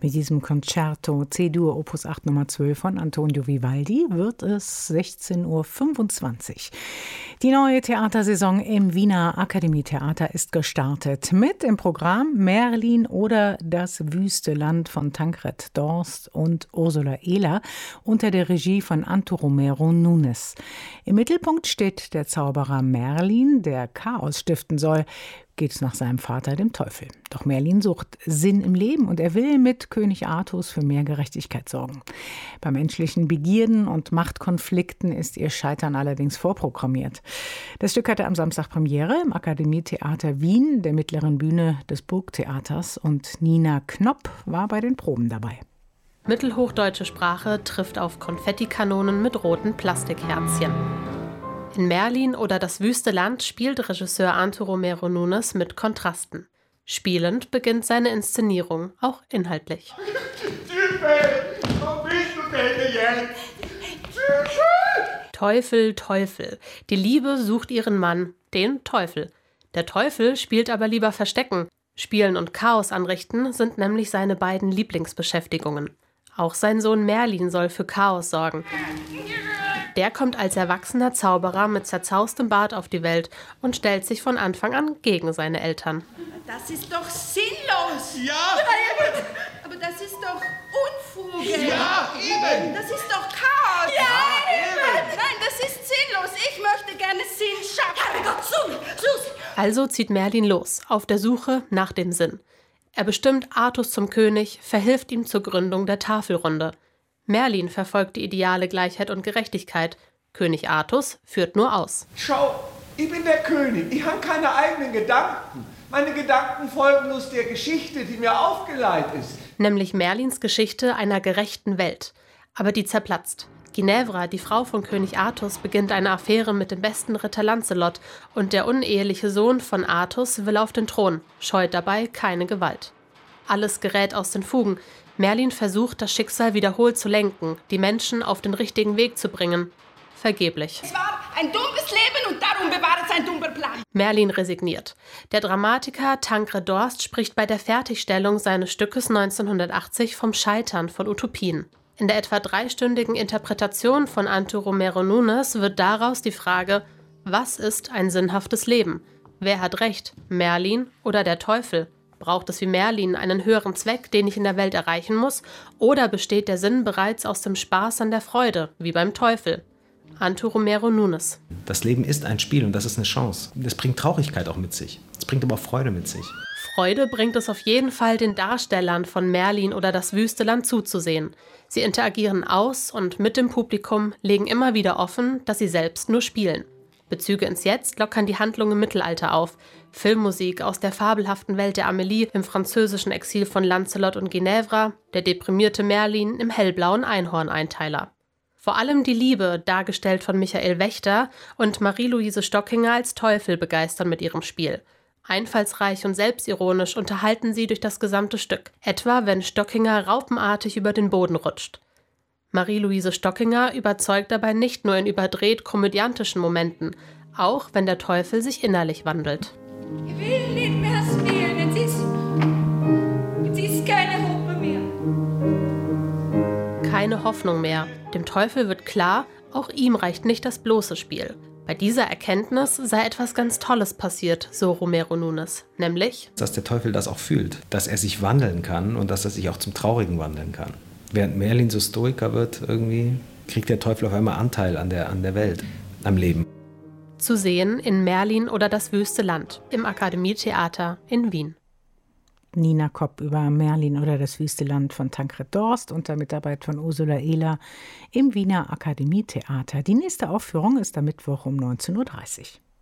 Mit diesem Concerto C-Dur Opus 8 Nummer 12 von Antonio Vivaldi wird es 16:25 Uhr. Die neue Theatersaison im Wiener Akademietheater ist gestartet. Mit im Programm Merlin oder das wüste Land von Tancred Dorst und Ursula Ehler unter der Regie von Anto Romero Nunes. Im Mittelpunkt steht der Zauberer Merlin, der Chaos stiften soll. Geht es nach seinem Vater, dem Teufel. Doch Merlin sucht Sinn im Leben und er will mit König Artus für mehr Gerechtigkeit sorgen. Bei menschlichen Begierden und Machtkonflikten ist ihr Scheitern allerdings vorprogrammiert. Das Stück hatte am Samstag Premiere im Akademietheater Wien, der mittleren Bühne des Burgtheaters, und Nina Knopp war bei den Proben dabei. Mittelhochdeutsche Sprache trifft auf Konfettikanonen mit roten Plastikherzchen. In Merlin oder das wüste Land spielt Regisseur Anto Romero Nunes mit Kontrasten. Spielend beginnt seine Inszenierung, auch inhaltlich. Teufel, Teufel. Die Liebe sucht ihren Mann, den Teufel. Der Teufel spielt aber lieber Verstecken. Spielen und Chaos anrichten sind nämlich seine beiden Lieblingsbeschäftigungen. Auch sein Sohn Merlin soll für Chaos sorgen. Der kommt als erwachsener Zauberer mit zerzaustem Bart auf die Welt und stellt sich von Anfang an gegen seine Eltern. Das ist doch sinnlos! Ja! Aber das ist doch Unfug! Ja, eben! Das ist doch Chaos! Ja, eben! Nein, das ist sinnlos! Ich möchte gerne Sinn schaffen! Herrgott, Sus! Also zieht Merlin los, auf der Suche nach dem Sinn. Er bestimmt Artus zum König, verhilft ihm zur Gründung der Tafelrunde. Merlin verfolgt die ideale Gleichheit und Gerechtigkeit. König Artus führt nur aus. Schau, ich bin der König. Ich habe keine eigenen Gedanken. Meine Gedanken folgen bloß der Geschichte, die mir aufgeleitet ist. Nämlich Merlins Geschichte einer gerechten Welt. Aber die zerplatzt. Ginevra, die Frau von König Artus, beginnt eine Affäre mit dem besten Ritter Lancelot und der uneheliche Sohn von Artus will auf den Thron, scheut dabei keine Gewalt. Alles gerät aus den Fugen. Merlin versucht, das Schicksal wiederholt zu lenken, die Menschen auf den richtigen Weg zu bringen. Vergeblich. Es war ein dummes Leben und darum bewahrt es ein dummer Plan. Merlin resigniert. Der Dramatiker Tancred Dorst spricht bei der Fertigstellung seines Stückes 1980 vom Scheitern von Utopien. In der etwa 3-stündigen Interpretation von Anto Romero Nunes wird daraus die Frage: Was ist ein sinnhaftes Leben? Wer hat recht, Merlin oder der Teufel? Braucht es wie Merlin einen höheren Zweck, den ich in der Welt erreichen muss? Oder besteht der Sinn bereits aus dem Spaß an der Freude, wie beim Teufel? Anto Romero Nunes. Das Leben ist ein Spiel und das ist eine Chance. Das bringt Traurigkeit auch mit sich. Es bringt aber auch Freude mit sich. Freude bringt es auf jeden Fall den Darstellern von Merlin oder das wüste Land zuzusehen. Sie interagieren aus und mit dem Publikum, legen immer wieder offen, dass sie selbst nur spielen. Bezüge ins Jetzt lockern die Handlung im Mittelalter auf. Filmmusik aus der fabelhaften Welt der Amélie im französischen Exil von Lancelot und Ginevra, der deprimierte Merlin im hellblauen Einhorn-Einteiler. Vor allem die Liebe, dargestellt von Michael Wächter, und Marie-Louise Stockinger als Teufel begeistern mit ihrem Spiel. Einfallsreich und selbstironisch unterhalten sie durch das gesamte Stück, etwa wenn Stockinger raupenartig über den Boden rutscht. Marie-Louise Stockinger überzeugt dabei nicht nur in überdreht komödiantischen Momenten, auch wenn der Teufel sich innerlich wandelt. Ich will nicht mehr spielen, jetzt ist keine Hoffnung mehr. Keine Hoffnung mehr. Dem Teufel wird klar, auch ihm reicht nicht das bloße Spiel. Bei dieser Erkenntnis sei etwas ganz Tolles passiert, so Romero Nunes, nämlich, dass der Teufel das auch fühlt, dass er sich wandeln kann und dass er sich auch zum Traurigen wandeln kann. Während Merlin so Stoiker wird, irgendwie kriegt der Teufel auf einmal Anteil an der Welt, am Leben. Zu sehen in Merlin oder das wüste Land im Akademietheater in Wien. Nina Knopp über Merlin oder das wüste Land von Tancred Dorst unter Mitarbeit von Ursula Ehler im Wiener Akademietheater. Die nächste Aufführung ist am Mittwoch um 19:30 Uhr.